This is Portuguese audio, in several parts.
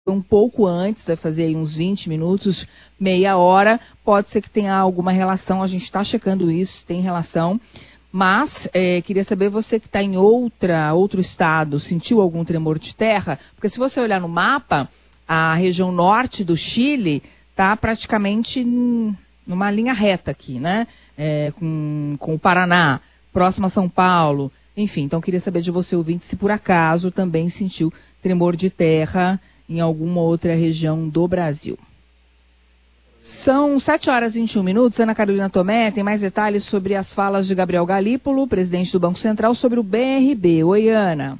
um pouco antes, vai fazer aí uns 20 minutos, meia hora, pode ser que tenha alguma relação, a gente está checando isso, se tem relação, mas queria saber, você que está em outro estado, sentiu algum tremor de terra? Porque se você olhar no mapa, a região norte do Chile está praticamente numa linha reta aqui, né? Com o Paraná, próximo a São Paulo, enfim, então queria saber de você, ouvinte, se por acaso também sentiu tremor de terra em alguma outra região do Brasil. São 7h21. Ana Carolina Tomé tem mais detalhes sobre as falas de Gabriel Galípolo, presidente do Banco Central, sobre o BRB. Oi, Ana.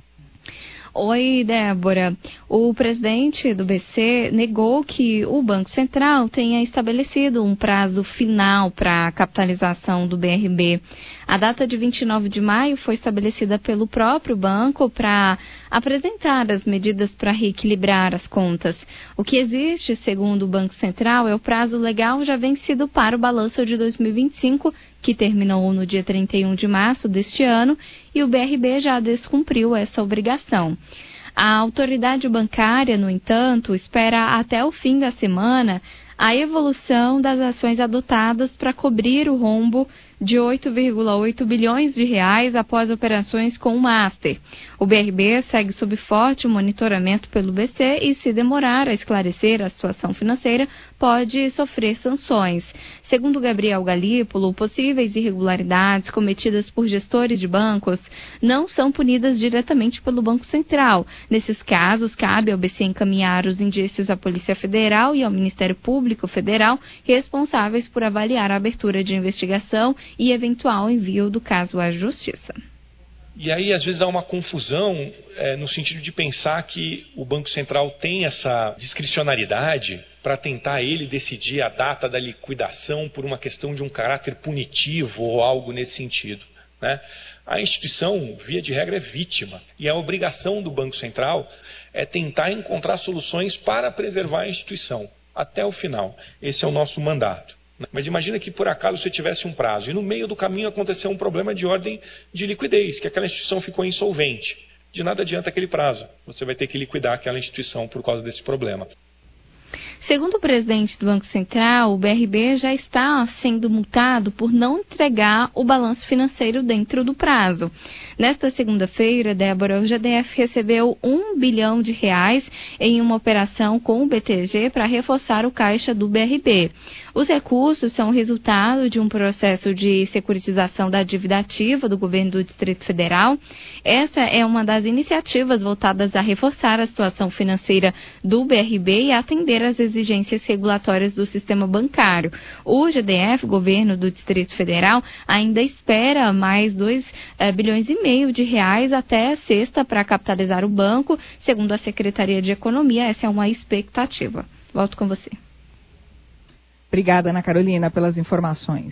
Oi, Débora. O presidente do BC negou que o Banco Central tenha estabelecido um prazo final para a capitalização do BRB. A data de 29 de maio foi estabelecida pelo próprio banco para apresentar as medidas para reequilibrar as contas. O que existe, segundo o Banco Central, é o prazo legal já vencido para o balanço de 2025, que terminou no dia 31 de março deste ano, e o BRB já descumpriu essa obrigação. A autoridade bancária, no entanto, espera até o fim da semana a evolução das ações adotadas para cobrir o rombo de 8,8 bilhões de reais após operações com o Master. O BRB segue sob forte monitoramento pelo BC e, se demorar a esclarecer a situação financeira, pode sofrer sanções. Segundo Gabriel Galípolo, possíveis irregularidades cometidas por gestores de bancos não são punidas diretamente pelo Banco Central. Nesses casos, cabe ao BC encaminhar os indícios à Polícia Federal e ao Ministério Público Federal, responsáveis por avaliar a abertura de investigação e eventual envio do caso à Justiça. E aí, às vezes, há uma confusão no sentido de pensar que o Banco Central tem essa discricionariedade para tentar ele decidir a data da liquidação por uma questão de um caráter punitivo ou algo nesse sentido, né? A instituição, via de regra, é vítima. E a obrigação do Banco Central é tentar encontrar soluções para preservar a instituição até o final. Esse é o nosso mandato. Mas imagina que por acaso você tivesse um prazo e no meio do caminho aconteceu um problema de ordem de liquidez, que aquela instituição ficou insolvente. De nada adianta aquele prazo. Você vai ter que liquidar aquela instituição por causa desse problema. Segundo o presidente do Banco Central, o BRB já está sendo multado por não entregar o balanço financeiro dentro do prazo. Nesta segunda-feira, Débora, o GDF recebeu R$1 bilhão em uma operação com o BTG para reforçar o caixa do BRB. Os recursos são resultado de um processo de securitização da dívida ativa do governo do Distrito Federal. Essa é uma das iniciativas voltadas a reforçar a situação financeira do BRB e atender às exigências regulatórias do sistema bancário. O GDF, governo do Distrito Federal, ainda espera mais R$2,5 bilhões até sexta para capitalizar o banco. Segundo a Secretaria de Economia, essa é uma expectativa. Volto com você. Obrigada, Ana Carolina, pelas informações.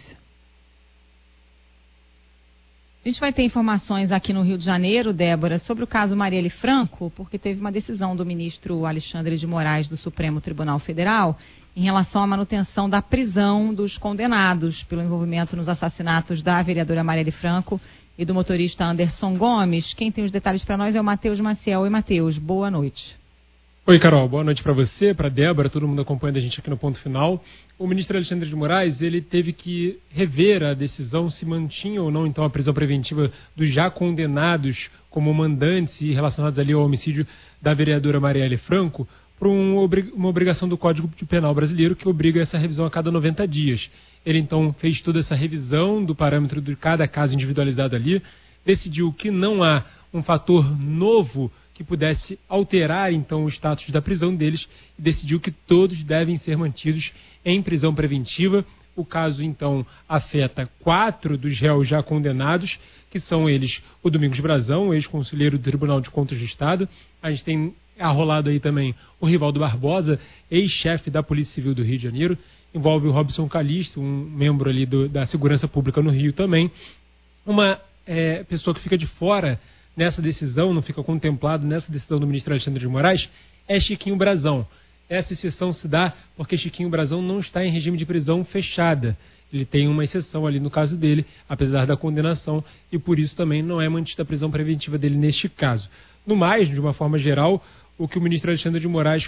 A gente vai ter informações aqui no Rio de Janeiro, Débora, sobre o caso Marielle Franco, porque teve uma decisão do ministro Alexandre de Moraes do Supremo Tribunal Federal em relação à manutenção da prisão dos condenados pelo envolvimento nos assassinatos da vereadora Marielle Franco e do motorista Anderson Gomes. Quem tem os detalhes para nós é o Matheus Maciel. Oi, Matheus, boa noite. Oi, Carol, boa noite para você, para a Débora, todo mundo acompanhando a gente aqui no Ponto Final. O ministro Alexandre de Moraes, ele teve que rever a decisão se mantinha ou não, então, a prisão preventiva dos já condenados como mandantes e relacionados ali ao homicídio da vereadora Marielle Franco, por uma obrigação do Código Penal brasileiro que obriga essa revisão a cada 90 dias. Ele, então, fez toda essa revisão do parâmetro de cada caso individualizado ali, decidiu que não há um fator novo que pudesse alterar, então, o status da prisão deles e decidiu que todos devem ser mantidos em prisão preventiva. O caso, então, afeta 4 dos réus já condenados, que são eles o Domingos Brazão, ex-conselheiro do Tribunal de Contas do Estado. A gente tem arrolado aí também o Rivaldo Barbosa, ex-chefe da Polícia Civil do Rio de Janeiro. Envolve o Robson Calixto, um membro ali da Segurança Pública no Rio também. Uma pessoa que fica de fora nessa decisão, não fica contemplado nessa decisão do ministro Alexandre de Moraes, é Chiquinho Brazão. Essa exceção se dá porque Chiquinho Brazão não está em regime de prisão fechada. Ele tem uma exceção ali no caso dele, apesar da condenação, e por isso também não é mantida a prisão preventiva dele neste caso. No mais, de uma forma geral, o que o ministro Alexandre de Moraes